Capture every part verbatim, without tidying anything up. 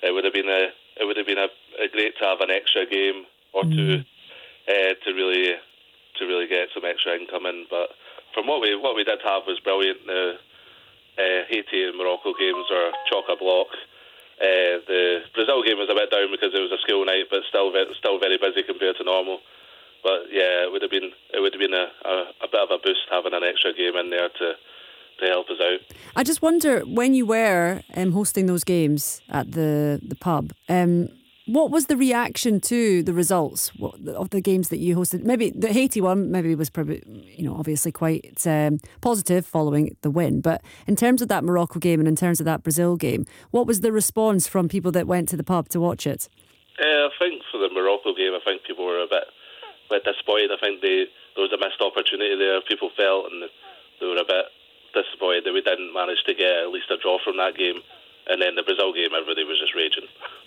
it would have been a it would have been a, a great to have an extra game or Mm. two uh, to really to really get some extra income in. But from what we what we did have was brilliant. The uh, Haiti and Morocco games are chock a block. Uh, the Brazil game was a bit down because it was a school night, but still ve- still very busy compared to normal. But yeah, it would have been it would have been a, a, a bit of a boost having an extra game in there to to help us out. I just wonder, when you were um, hosting those games at the the pub, um, what was the reaction to the results what, of the games that you hosted? Maybe the Haiti one, maybe was probably, you know, obviously quite um, positive following the win. But in terms of that Morocco game and in terms of that Brazil game, what was the response from people that went to the pub to watch it? Uh, I think for the Morocco game, I think people were a bit, a bit disappointed. I think they, there was a missed opportunity there. People felt, and they were a bit disappointed that we didn't manage to get at least a draw from that game. And then the Brazil game, everybody was just raging,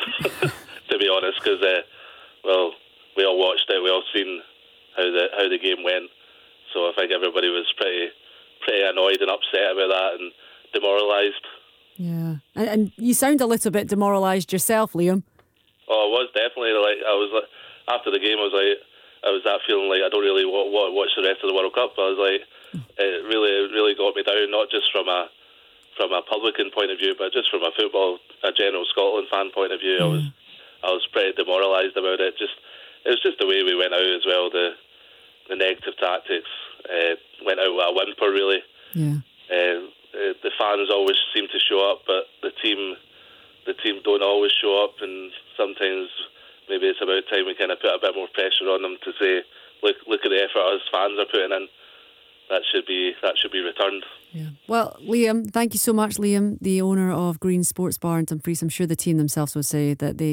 to be honest, because uh, well, we all watched it, we all seen how the how the game went. So I think everybody was pretty pretty annoyed and upset about that and demoralised. Yeah, and, and you sound a little bit demoralised yourself, Liam. Oh, I was definitely like I was like after the game, I was like I was that feeling like I don't really want to watch the rest of the World Cup. I was like, it really it really got me down, not just from a from a publican point of view, but just from a football, a general Scotland fan point of view. Yeah. I was I was pretty demoralised about it. Just it was just the way we went out as well. The the negative tactics uh, went out with a whimper, really. Yeah. Uh, the fans always seem to show up, but the team the team don't always show up, and sometimes maybe it's about time we kind of put a bit more pressure on them to say, look look at the effort us fans are putting in. That should be that should be returned. Yeah. Well, Liam, thank you so much, Liam, the owner of Green Sports Bar in Dumfries. I'm sure the team themselves would say that they